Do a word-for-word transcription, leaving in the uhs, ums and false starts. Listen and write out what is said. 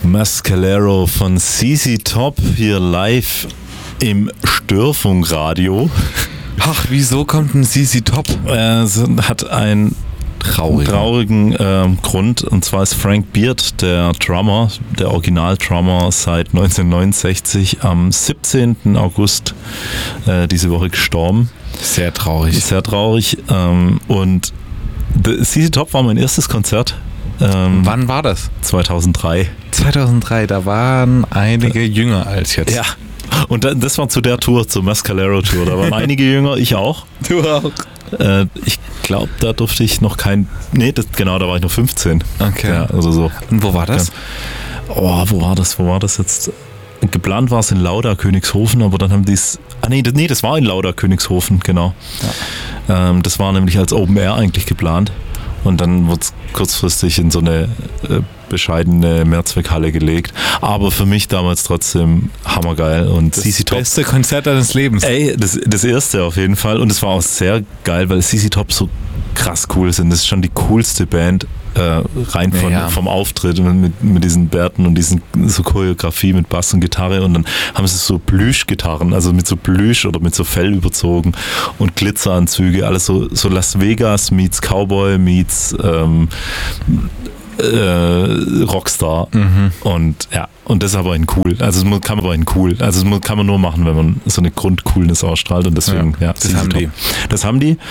Mascalero von Z Z Top hier live im Störfunkradio. Ach, wieso kommt ein Z Z Top? Es hat einen traurigen, traurigen äh, Grund, und zwar ist Frank Beard, der Drummer, der Original-Drummer seit neunzehnhundertneunundsechzig am siebzehnten August äh, diese Woche gestorben. Sehr traurig. Sehr traurig. Ähm, und Z Z Top war mein erstes Konzert. Ähm, Wann war das? zweitausenddrei. zweitausenddrei, da waren einige äh, jünger als jetzt. Ja. Und das war zu der Tour, zur Mascalero Tour. Da waren einige jünger, ich auch. Du auch. Äh, ich glaube, da durfte ich noch kein. Nee, das, genau, da war ich noch fünfzehn. Okay. Ja, also so. Und wo war das? Ja. Oh, wo war das? Wo war das jetzt? Geplant war es in Lauda, Königshofen, aber dann haben die es. Ah, nee das, nee, das war in Lauda, Königshofen, genau. Ja. Ähm, das war nämlich als Open Air eigentlich geplant. Und dann wurde es kurzfristig in so eine äh, bescheidene Mehrzweckhalle gelegt. Aber für mich damals trotzdem hammergeil. Und das Z Z Top. Beste Konzert deines Lebens. Ey, das, das erste auf jeden Fall. Und es war auch sehr geil, weil Z Z Top so krass cool sind. Das ist schon die coolste Band, äh, rein von, ja, ja. vom Auftritt mit, mit diesen Bärten und diesen so Choreografie mit Bass und Gitarre. Und dann haben sie so Plüschgitarren, also mit so Plüsch oder mit so Fell überzogen und Glitzeranzüge. Alles so, so Las Vegas meets Cowboy meets ähm, äh, Rockstar. Mhm. Und ja, und das ist aber in cool. Also das kann man aber in cool. Also das kann man nur machen, wenn man so eine Grundcoolness ausstrahlt. Und deswegen, ja, ja das haben die. Das haben die.